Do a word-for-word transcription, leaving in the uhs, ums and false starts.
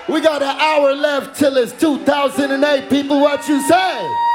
We got an hour left till it's two thousand eight. People, what you say?